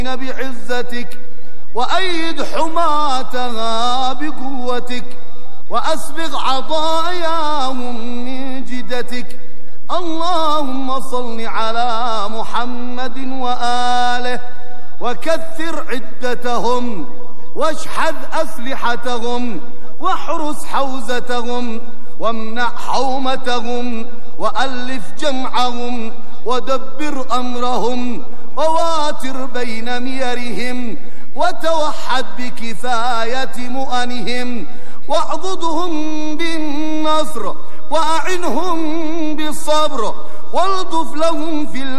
بعزتك، وأيد حماتها بقوتك، وأسبغ عطاياهم من جدتك. اللهم صل على محمد وآله، وكثر عدتهم، واشحذ أسلحتهم، واحرس حوزتهم، وامنع حومتهم، وألف جمعهم، ودبر أمرهم، وواتر بين ميرهم، وتوحد بكفاية مؤنهم، واعضدهم بالنصر، وأعنهم بالصبر، والطف لهم في